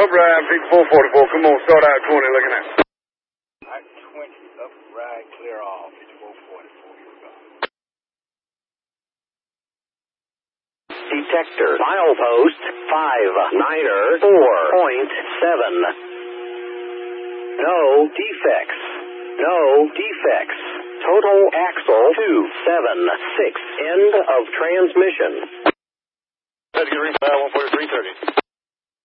upright, pick 444. Come on, start out 20, looking at. Right 20, upright, clear off. 444, here we go. Detector, milepost 59er 4.7. No defects. No defects. Total axle 276. End of transmission. Let's get ring 14330.